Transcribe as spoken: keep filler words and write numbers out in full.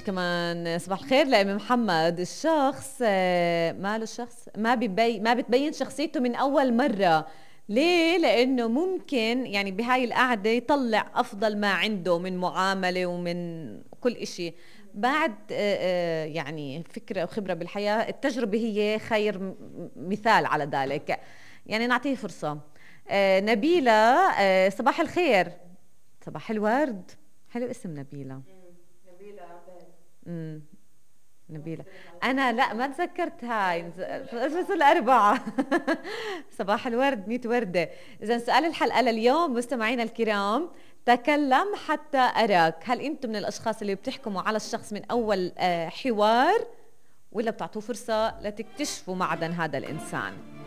كمان صباح الخير لأم محمد. الشخص آه، ماله الشخص ما بيبي ما بتبين شخصيته من أول مرة. ليه؟ لأنه ممكن يعني بهاي القعدة يطلع أفضل ما عنده من معاملة ومن كل إشي. بعد آه، آه، يعني فكرة وخبرة بالحياة، التجربة هي خير م- مثال على ذلك. يعني نعطيه فرصة. آه، نبيلة، آه، صباح الخير. صباح الورد. حلو اسم نبيلة. نبيلة عباد. امم نبيلة. بختلف على أنا اسمها. لا ما تذكرت هاي بس الأربعة. صباح الورد، ميت وردة. إذا سؤال الحلقة لليوم مستمعينا الكرام: تكلم حتى أراك. هل أنتم من الأشخاص اللي بتحكموا على الشخص من أول آه، حوار، ولا بتعطوه فرصة لتكتشفوا معدن هذا الإنسان؟